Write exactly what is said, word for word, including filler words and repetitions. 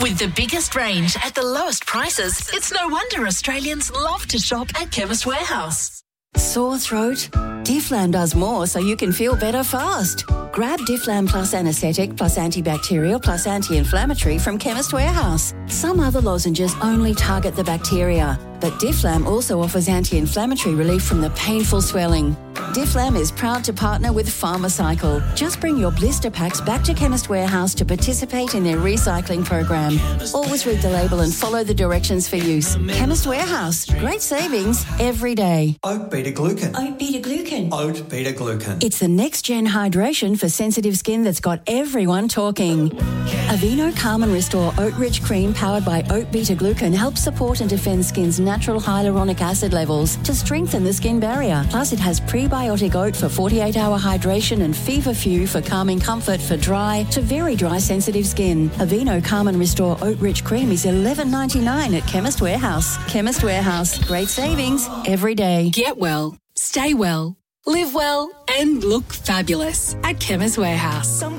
With the biggest range at the lowest prices, it's no wonder Australians love to shop at Chemist Warehouse. Sore throat? Difflam does more so you can feel better fast. Grab Difflam Plus Anaesthetic plus Antibacterial plus Anti-Inflammatory from Chemist Warehouse. Some other lozenges only target the bacteria, but Difflam also offers anti-inflammatory relief from the painful swelling. Difflam is proud to partner with Pharmacycle. Just bring your blister packs back to Chemist Warehouse to participate in their recycling program. Always read the label and follow the directions for use. Chemist Warehouse. Great savings every day. Oat beta-glucan. Oat beta-glucan. Oat beta-glucan. It's the next-gen hydration for sensitive skin that's got everyone talking. Aveeno Calm and Restore Oat-Rich Cream powered by oat beta-glucan helps support and defend skin's natural hyaluronic acid levels to strengthen the skin barrier. Plus, it has prebiotic oat for forty-eight hour hydration and feverfew for calming comfort for dry to very dry sensitive skin. Aveeno Calm and Restore Oat-Rich Cream is eleven ninety-nine at Chemist Warehouse. Chemist Warehouse. Great savings every day. Get well, stay well, live well, and look fabulous at Chemist Warehouse.